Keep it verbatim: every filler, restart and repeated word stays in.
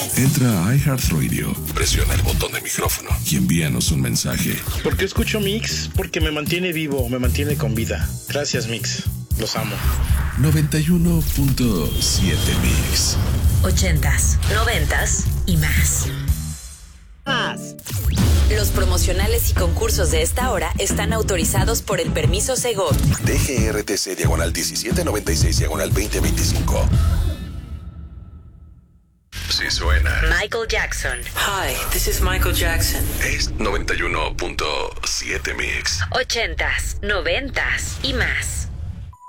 Entra a iHeartRadio, presiona el botón de micrófono y envíanos un mensaje. ¿Por qué escucho Mix? Porque me mantiene vivo, me mantiene con vida. Gracias, Mix. Los amo. noventa y uno punto siete Mix. Ochentas, noventas y más. Más. Los promocionales y concursos de esta hora están autorizados por el permiso Segov. D G R T C diagonal diecisiete noventa y seis diagonal veinte veinticinco. Si suena Michael Jackson. Hi, this is Michael Jackson. Es noventa y uno punto siete Mix. Ochentas, noventas y más.